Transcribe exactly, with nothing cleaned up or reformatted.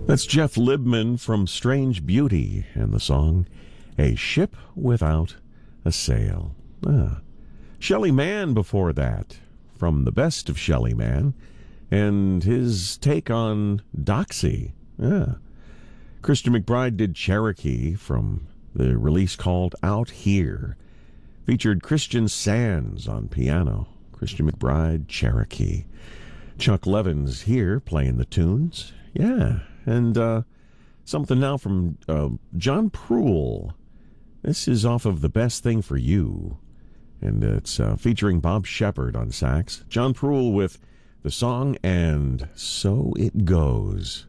That's Jeff Libman from Strange Beauty and the song A Ship Without a Sail. Ah. Shelly Manne before that, from the best of Shelly Manne, and his take on Doxy. Yeah. Christian McBride did Cherokee from the release called Out Here. Featured Christian Sands on piano. Christian McBride, Cherokee. Chuck Levin's here playing the tunes. Yeah. And uh, something now from uh, John Proulx. This is off of The Best Thing for You. And it's uh, featuring Bob Shepard on sax. John Proulx with the song And So It Goes.